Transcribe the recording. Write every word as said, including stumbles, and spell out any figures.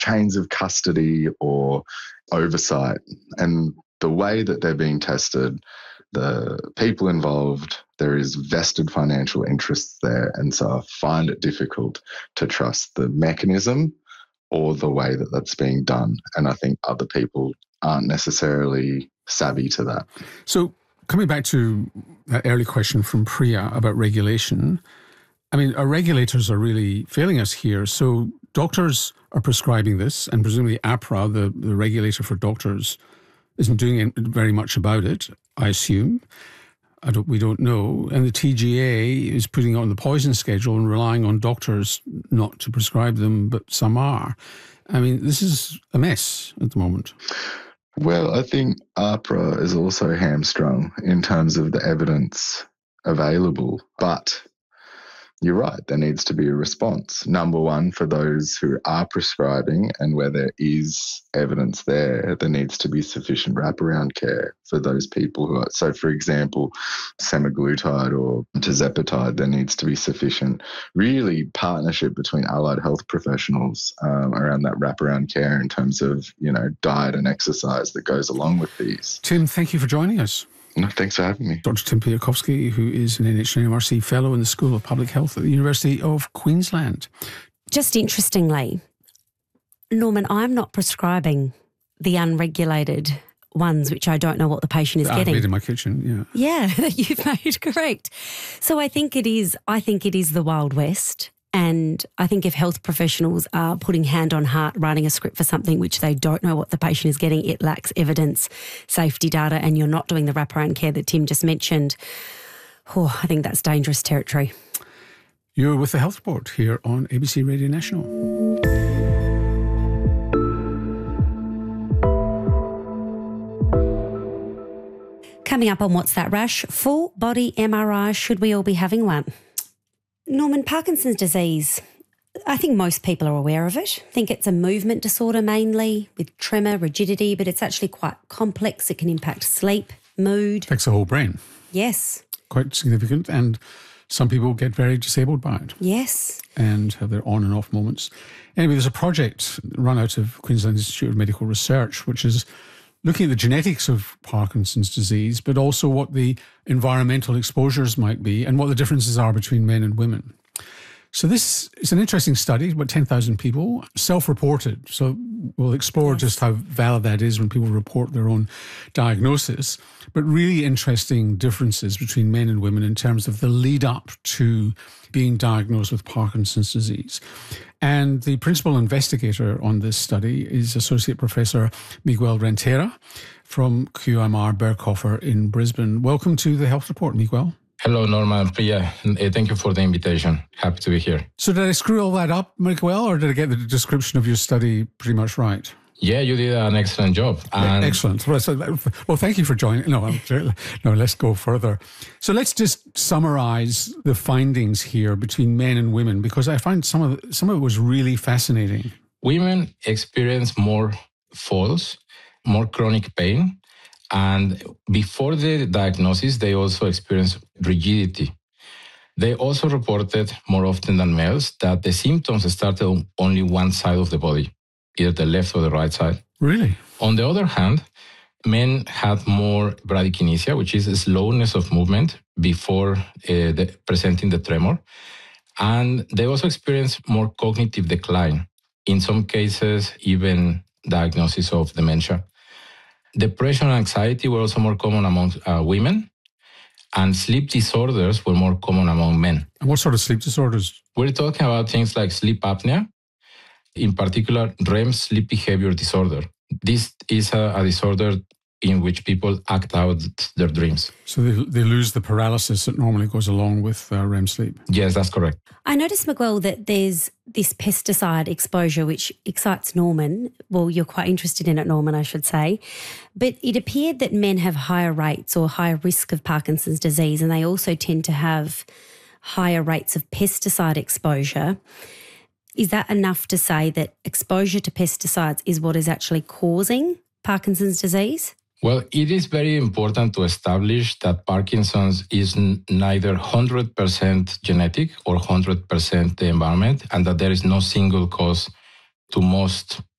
chains of custody or oversight. And the way that they're being tested, the people involved, there is vested financial interests there. And so I find it difficult to trust the mechanism or the way that that's being done. And I think other people aren't necessarily savvy to that. So coming back to that early question from Priya about regulation, I mean, our regulators are really failing us here. So doctors are prescribing this, and presumably APRA, the, the regulator for doctors, isn't doing very much about it, I assume. I don't, we don't know. And the T G A is putting it on the poison schedule and relying on doctors not to prescribe them, but some are. I mean, this is a mess at the moment. Well, I think APRA is also hamstrung in terms of the evidence available, but you're right, there needs to be a response. Number one, for those who are prescribing and where there is evidence there, there needs to be sufficient wraparound care for those people who are, so for example, semaglutide or tirzepatide, there needs to be sufficient, really, partnership between allied health professionals um, around that wraparound care in terms of, you know, diet and exercise that goes along with these. Tim, thank you for joining us. No, thanks for having me. Doctor Tim Piatkowski, who is an N H M R C Fellow in the School of Public Health at the University of Queensland. Just interestingly, Norman, I'm not prescribing the unregulated ones, which I don't know what the patient is I've getting. made in my kitchen, yeah. Yeah, that you've made, correct. So I think it is, I think it is the Wild West. And I think if health professionals are putting hand on heart, writing a script for something which they don't know what the patient is getting, it lacks evidence, safety data, and you're not doing the wraparound care that Tim just mentioned, oh, I think that's dangerous territory. You're with the Health Report here on A B C Radio National. Coming up on What's That Rash, full body M R I, should we all be having one? Norman, Parkinson's disease, I think most people are aware of it. I think it's a movement disorder mainly with tremor, rigidity, but it's actually quite complex. It can impact sleep, mood. Affects the whole brain. Yes. Quite significant, and some people get very disabled by it. Yes. And have their on and off moments. Anyway, there's a project run out of Queensland Institute of Medical Research, which is looking at the genetics of Parkinson's disease, but also what the environmental exposures might be and what the differences are between men and women. So this is an interesting study, about ten thousand people, self-reported. So we'll explore yes. just how valid that is when people report their own diagnosis, but really interesting differences between men and women in terms of the lead up to being diagnosed with Parkinson's disease. And the principal investigator on this study is Associate Professor Miguel Renteria from Q M R Berghofer in Brisbane. Welcome to the Health Report, Miguel. Hello, Norma and Priya. Thank you for the invitation. Happy to be here. So did I screw all that up, Miguel, or did I get the description of your study pretty much right? Yeah, you did an excellent job. And excellent. Well, thank you for joining. No, I'm, no, let's go further. So let's just summarize the findings here between men and women, because I find some of it, some of it was really fascinating. Women experience more falls, more chronic pain, and before the diagnosis, they also experience rigidity. They also reported more often than males that the symptoms started on only one side of the body, either the left or the right side. Really? On the other hand, men had more bradykinesia, which is a slowness of movement before uh, the, presenting the tremor. And they also experienced more cognitive decline. In some cases, even diagnosis of dementia. Depression and anxiety were also more common among uh, women, and sleep disorders were more common among men. And what sort of sleep disorders? We're talking about things like sleep apnea, in particular R E M sleep behavior disorder. This is a, a disorder in which people act out their dreams. So they, they lose the paralysis that normally goes along with uh, R E M sleep? Yes, that's correct. I noticed, Miguel, that there's this pesticide exposure which excites Norman. Well, you're quite interested in it, Norman, I should say. But it appeared that men have higher rates or higher risk of Parkinson's disease, and they also tend to have higher rates of pesticide exposure. Is that enough to say that exposure to pesticides is what is actually causing Parkinson's disease? Well, it is very important to establish that Parkinson's is n- neither one hundred percent genetic or one hundred percent the environment, and that there is no single cause to most